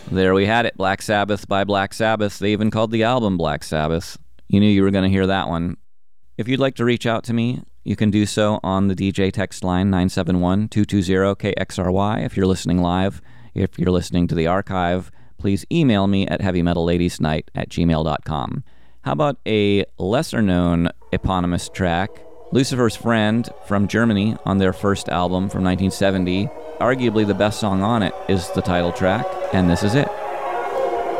There we had it, Black Sabbath by Black Sabbath. They even called the album Black Sabbath. You knew you were going to hear that one. If you'd like to reach out to me, you can do so on the DJ text line 971-220-KXRY if you're listening live. If you're listening to the archive, please email me at heavymetallady'snight@gmail.com. How about a lesser-known eponymous track, Lucifer's Friend from Germany on their first album from 1970. Arguably the best song on it is the title track, and this is it.